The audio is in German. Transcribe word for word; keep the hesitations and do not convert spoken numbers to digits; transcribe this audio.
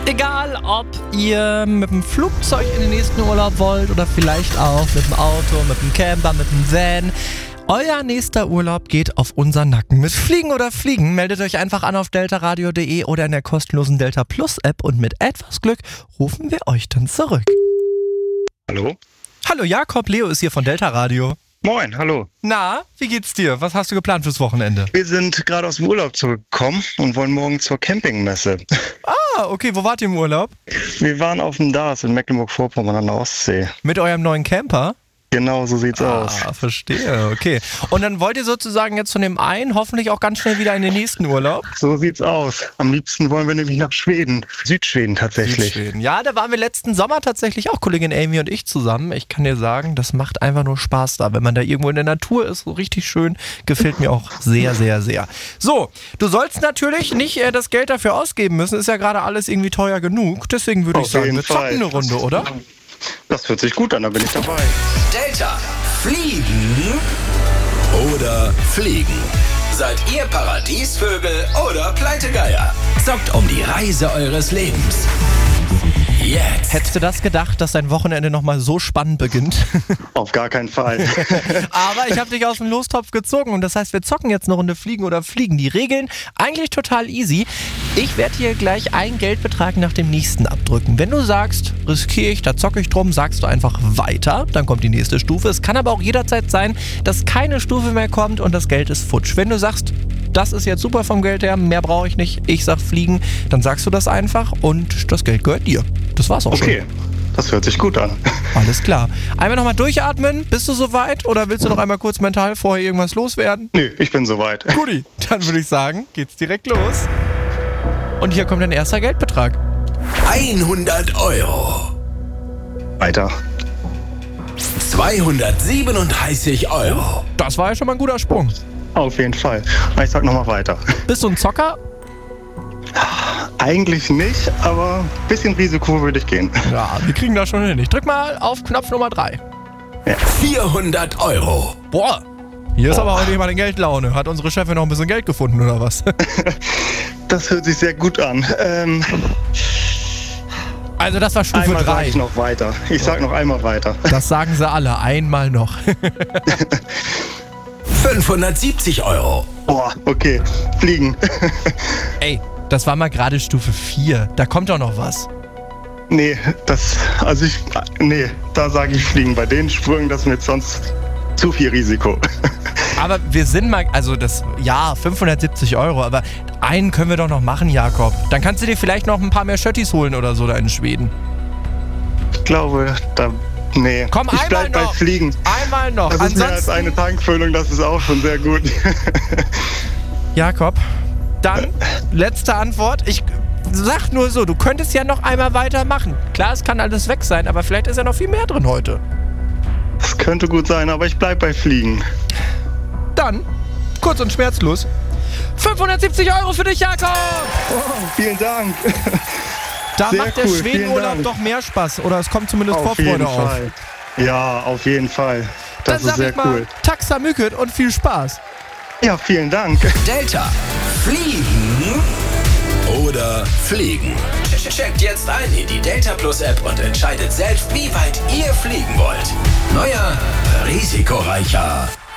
Egal, ob ihr mit dem Flugzeug in den nächsten Urlaub wollt oder vielleicht auch mit dem Auto, mit dem Camper, mit dem Van. Euer nächster Urlaub geht auf unseren Nacken. Mit Fliegen oder Fliegen meldet euch einfach an auf deltaradio punkt de oder in der kostenlosen Delta Plus App und mit etwas Glück rufen wir euch dann zurück. Hallo? Hallo Jakob, Leo ist hier von Delta Radio. Moin, hallo. Na, wie geht's dir? Was hast du geplant fürs Wochenende? Wir sind gerade aus dem Urlaub zurückgekommen und wollen morgen zur Campingmesse. Ah, okay, wo wart ihr im Urlaub? Wir waren auf dem D A S in Mecklenburg-Vorpommern an der Ostsee. Mit eurem neuen Camper? Genau, so sieht's ah, aus. Ah, verstehe, okay. Und dann wollt ihr sozusagen jetzt von dem einen hoffentlich auch ganz schnell wieder in den nächsten Urlaub? So sieht's aus. Am liebsten wollen wir nämlich nach Schweden. Südschweden tatsächlich. Südschweden. Ja, da waren wir letzten Sommer tatsächlich auch, Kollegin Amy und ich zusammen. Ich kann dir sagen, das macht einfach nur Spaß da. Wenn man da irgendwo in der Natur ist, so richtig schön, gefällt mir auch sehr, sehr, sehr. So, du sollst natürlich nicht äh, das Geld dafür ausgeben müssen. Ist ja gerade alles irgendwie teuer genug. Deswegen würde ich Auf sagen, jeden wir zocken Fall. eine Runde, oder? Das hört sich gut an, da bin ich dabei. Delta. Fliegen oder fliegen? Seid ihr Paradiesvögel oder Pleitegeier? Zockt um die Reise eures Lebens. Jetzt. Hättest du das gedacht, dass dein Wochenende nochmal so spannend beginnt? Auf gar keinen Fall. Aber ich habe dich aus dem Lostopf gezogen und das heißt, wir zocken jetzt eine Runde Fliegen oder Fliegen. Die Regeln eigentlich total easy. Ich werde hier gleich einen Geldbetrag nach dem nächsten abdrücken. Wenn du sagst, riskiere ich, da zocke ich drum, sagst du einfach weiter. Dann kommt die nächste Stufe. Es kann aber auch jederzeit sein, dass keine Stufe mehr kommt und das Geld ist futsch. Wenn du sagst, das ist jetzt super vom Geld her, mehr brauche ich nicht, ich sag Fliegen, dann sagst du das einfach und das Geld gehört dir. Das war's auch Okay, schon. das hört sich gut an. Alles klar. Einmal nochmal durchatmen. Bist du soweit oder willst du noch einmal kurz mental vorher irgendwas loswerden? Nö, ich bin soweit. Guti, dann würde ich sagen, geht's direkt los. Und hier kommt dein erster Geldbetrag. hundert Euro. Weiter. zweihundertsiebenunddreißig Euro. Das war ja schon mal ein guter Sprung. Auf jeden Fall. Ich sag nochmal weiter. Bist du ein Zocker? Eigentlich nicht, aber ein bisschen Risiko würde ich gehen. Ja, wir kriegen das schon hin. Ich drück mal auf Knopf Nummer drei. vierhundert Euro. Boah, hier ist aber heute jemand in Geldlaune. Hat unsere Chefin noch ein bisschen Geld gefunden oder was? Das hört sich sehr gut an. Ähm, Also das war Stufe einmal sag drei. ich noch weiter. Ich sag noch einmal weiter. Das sagen sie alle. Einmal noch. fünfhundertsiebzig Euro. Boah, okay. Fliegen. Ey, das war mal gerade Stufe vier. Da kommt doch noch was. Nee, das, also ich, nee, da sage ich Fliegen. Bei den Sprüngen, das ist mir jetzt sonst zu viel Risiko. Aber wir sind mal, also das, ja, fünfhundertsiebzig Euro, aber einen können wir doch noch machen, Jakob. Dann kannst du dir vielleicht noch ein paar mehr Schöttis holen oder so da in Schweden. Ich glaube, da, nee. Komm, ich einmal bleib bei noch. Fliegen. Einmal noch. Das ist mehr als Ansonsten, eine Tankfüllung, das ist auch schon sehr gut. Jakob, dann letzte Antwort. Ich sag nur so, du könntest ja noch einmal weitermachen. Klar, es kann alles weg sein, aber vielleicht ist ja noch viel mehr drin heute. Das könnte gut sein, aber ich bleib bei Fliegen. Dann, kurz und schmerzlos, fünfhundertsiebzig Euro für dich, Jakob! Oh, vielen Dank. Da Sehr macht der cool, vielen Schwedenurlaub Dank. doch mehr Spaß. Oder es kommt zumindest Auf jeden Vorfreude auf. Fall. Ja, auf jeden Fall. Das Dann sag ist sehr ich mal, cool. Taxa Müket und viel Spaß. Ja, vielen Dank. Delta. Fliegen oder fliegen? Checkt jetzt ein in die Delta Plus App und entscheidet selbst, wie weit ihr fliegen wollt. Neuer, risikoreicher